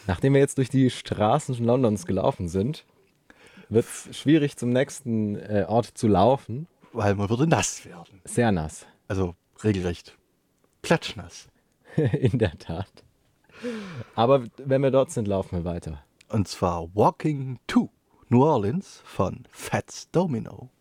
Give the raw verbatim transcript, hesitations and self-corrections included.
Nachdem wir jetzt durch die Straßen Londons gelaufen sind, wird es schwierig, zum nächsten äh, Ort zu laufen. Weil man würde nass werden. Sehr nass. Also regelrecht klatschnass. In der Tat. Aber wenn wir dort sind, laufen wir weiter. Und zwar Walking to New Orleans von Fats Domino.